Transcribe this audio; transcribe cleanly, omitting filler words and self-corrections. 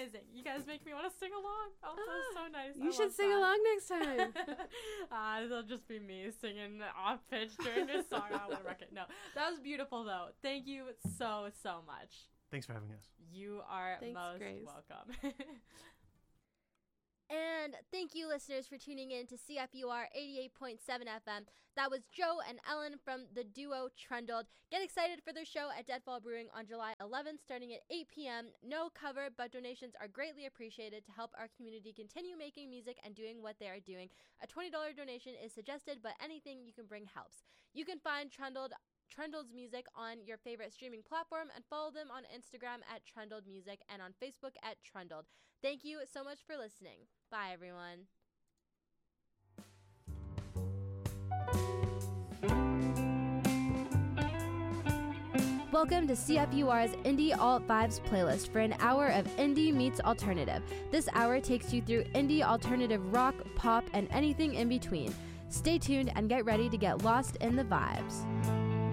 amazing. You guys make me want to sing along. Oh, that was so nice. You should sing along next time. It'll just be me singing off pitch during this song. I want to wreck it. No, that was beautiful though. Thank you so much. Thanks for having us. You are Thanks, most Grace. welcome. And thank you, listeners, for tuning in to CFUR 88.7 FM. That was Joe and Ellen from the duo Trundled. Get excited for their show at Deadfall Brewing on July 11th, starting at 8 p.m. No cover, but donations are greatly appreciated to help our community continue making music and doing what they are doing. A $20 donation is suggested, but anything you can bring helps. You can find Trundled's music on your favorite streaming platform and follow them on Instagram at Trundled Music and on Facebook at Trundled. Thank you so much for listening. Bye, everyone. Welcome to CFUR's Indie Alt Vibes playlist for an hour of indie meets alternative. This hour takes you through indie alternative rock, pop, and anything in between. Stay tuned and get ready to get lost in the vibes.